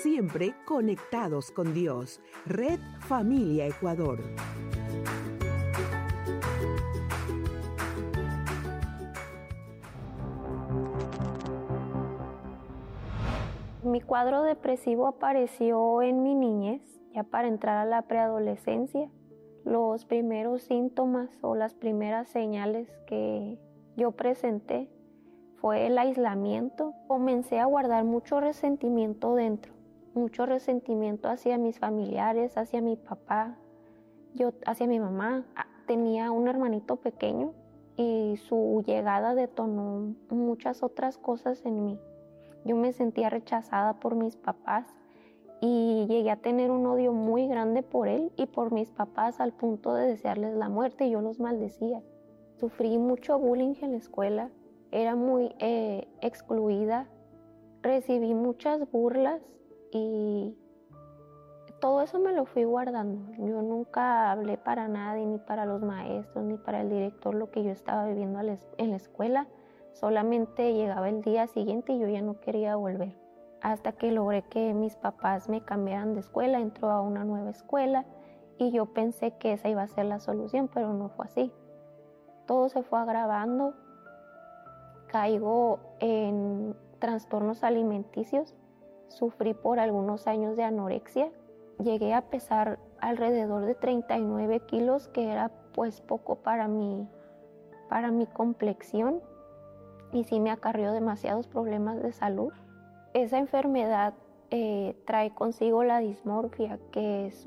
siempre conectados con Dios. Red Familia Ecuador. Mi cuadro depresivo apareció en mi niñez, ya para entrar a la preadolescencia. Los primeros síntomas o las primeras señales que yo presenté fue el aislamiento. Comencé a guardar mucho resentimiento dentro, mucho resentimiento hacia mis familiares, hacia mi papá, hacia mi mamá. Tenía un hermanito pequeño y su llegada detonó muchas otras cosas en mí. Yo me sentía rechazada por mis papás y llegué a tener un odio muy grande por él y por mis papás al punto de desearles la muerte y yo los maldecía. Sufrí mucho bullying en la escuela, era muy excluida, recibí muchas burlas y todo eso me lo fui guardando. Yo nunca hablé para nadie, ni para los maestros, ni para el director lo que yo estaba viviendo en la escuela. Solamente llegaba el día siguiente y yo ya no quería volver. Hasta que logré que mis papás me cambiaran de escuela, entró a una nueva escuela y yo pensé que esa iba a ser la solución, pero no fue así. Todo se fue agravando, caigo en trastornos alimenticios, sufrí por algunos años de anorexia, llegué a pesar alrededor de 39 kilos, que era pues poco para mi complexión. Y sí me acarrió demasiados problemas de salud. Esa enfermedad trae consigo la dismorfia, que es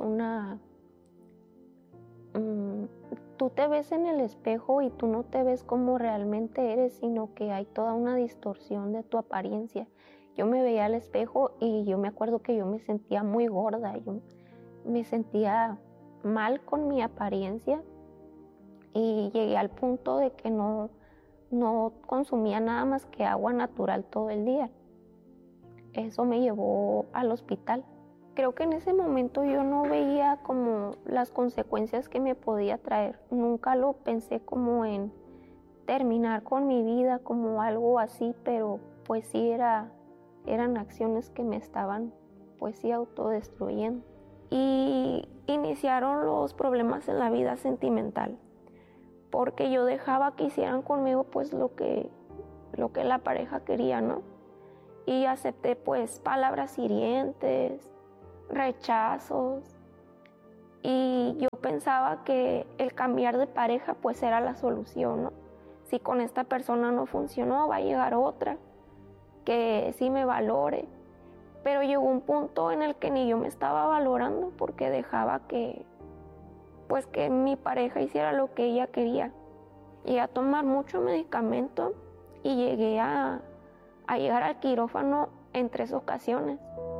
tú te ves en el espejo y tú no te ves como realmente eres, sino que hay toda una distorsión de tu apariencia. Yo me veía al espejo y yo me acuerdo que yo me sentía muy gorda, yo me sentía mal con mi apariencia y llegué al punto de que no consumía nada más que agua natural todo el día. Eso me llevó al hospital. Creo que en ese momento yo no veía como las consecuencias que me podía traer. Nunca lo pensé como en terminar con mi vida, como algo así, pero pues sí eran acciones que me estaban pues sí autodestruyendo. Y iniciaron los problemas en la vida sentimental, porque yo dejaba que hicieran conmigo pues lo que la pareja quería, ¿no? Y acepté pues palabras hirientes, rechazos, y yo pensaba que el cambiar de pareja pues era la solución, ¿no? Si con esta persona no funcionó, va a llegar otra que sí me valore. Pero llegó un punto en el que ni yo me estaba valorando porque dejaba que mi pareja hiciera lo que ella quería. Llegué a tomar mucho medicamento y llegué a llegar al quirófano en 3 ocasiones.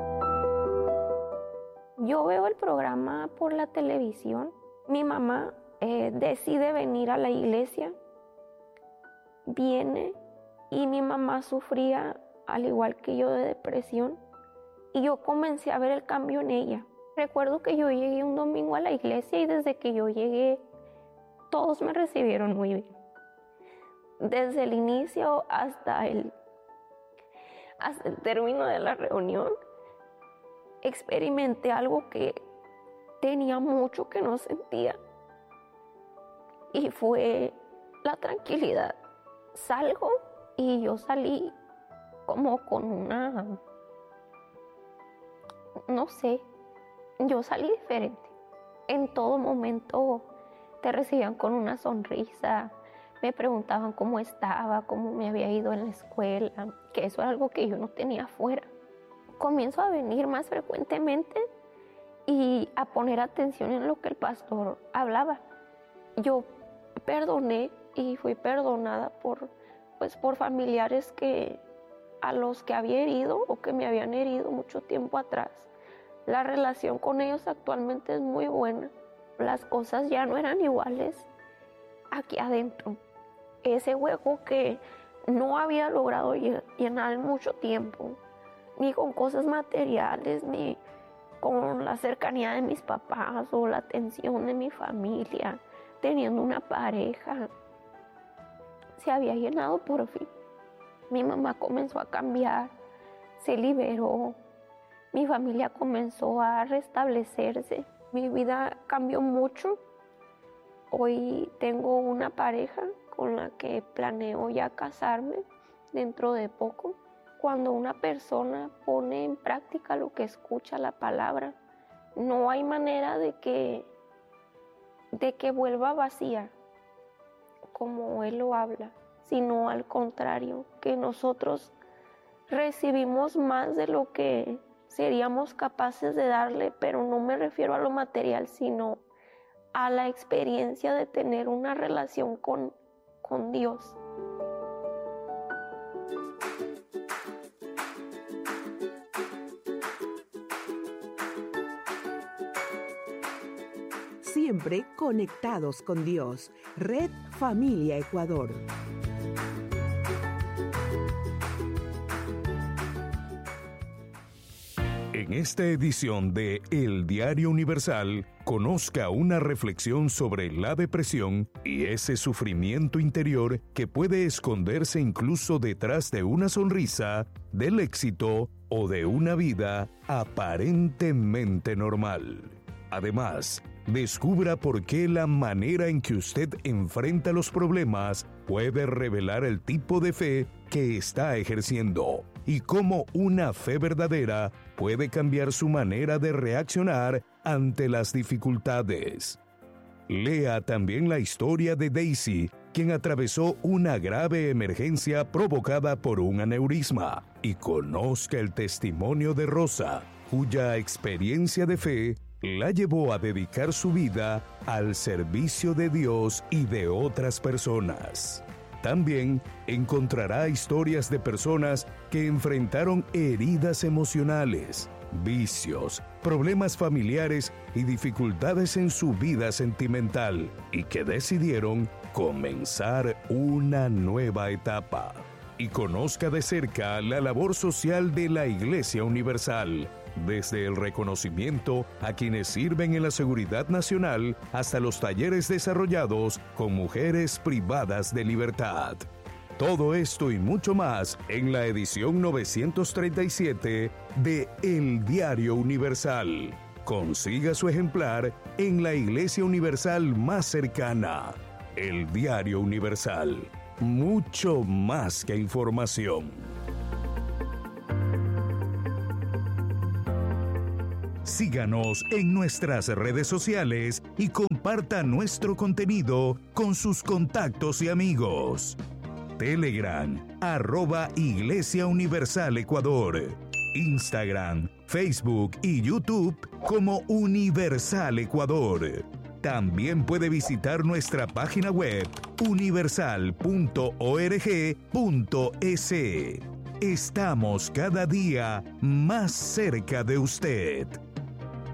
Yo veo el programa por la televisión. Mi mamá decide venir a la iglesia. Viene y mi mamá sufría, al igual que yo, de depresión. Y yo comencé a ver el cambio en ella. Recuerdo que yo llegué un domingo a la iglesia y desde que yo llegué, todos me recibieron muy bien. Desde el inicio hasta el término de la reunión, experimenté algo que tenía mucho que no sentía. Y fue la tranquilidad. Salgo y yo salí como con no sé, yo salí diferente. En todo momento te recibían con una sonrisa, me preguntaban cómo estaba, cómo me había ido en la escuela, que eso era algo que yo no tenía afuera. Comienzo a venir más frecuentemente y a poner atención en lo que el pastor hablaba. Yo perdoné y fui perdonada por familiares a los que había herido o que me habían herido mucho tiempo atrás. La relación con ellos actualmente es muy buena. Las cosas ya no eran iguales aquí adentro. Ese hueco que no había logrado llenar en mucho tiempo, ni con cosas materiales, ni con la cercanía de mis papás o la atención de mi familia, teniendo una pareja, se había llenado por fin. Mi mamá comenzó a cambiar, se liberó, mi familia comenzó a restablecerse. Mi vida cambió mucho. Hoy tengo una pareja con la que planeo ya casarme dentro de poco. Cuando una persona pone en práctica lo que escucha, la palabra, no hay manera de que vuelva vacía como Él lo habla, sino al contrario, que nosotros recibimos más de lo que seríamos capaces de darle, pero no me refiero a lo material, sino a la experiencia de tener una relación con Dios. Siempre conectados con Dios. Red Familia Ecuador. En esta edición de El Diario Universal, conozca una reflexión sobre la depresión y ese sufrimiento interior que puede esconderse incluso detrás de una sonrisa, del éxito o de una vida aparentemente normal. Además, descubra por qué la manera en que usted enfrenta los problemas puede revelar el tipo de fe que está ejerciendo y cómo una fe verdadera puede cambiar su manera de reaccionar ante las dificultades. Lea también la historia de Daisy, quien atravesó una grave emergencia provocada por un aneurisma, y conozca el testimonio de Rosa, cuya experiencia de fe la llevó a dedicar su vida al servicio de Dios y de otras personas. También encontrará historias de personas que enfrentaron heridas emocionales, vicios, problemas familiares y dificultades en su vida sentimental y que decidieron comenzar una nueva etapa. Y conozca de cerca la labor social de la Iglesia Universal, desde el reconocimiento a quienes sirven en la seguridad nacional hasta los talleres desarrollados con mujeres privadas de libertad. Todo esto y mucho más en la edición 937 de El Diario Universal. Consiga su ejemplar en la Iglesia Universal más cercana. El Diario Universal. Mucho más que información. Síganos en nuestras redes sociales y comparta nuestro contenido con sus contactos y amigos. Telegram, @Iglesia Universal Ecuador. Instagram, Facebook y YouTube como Universal Ecuador. También puede visitar nuestra página web universal.org.es. Estamos cada día más cerca de usted.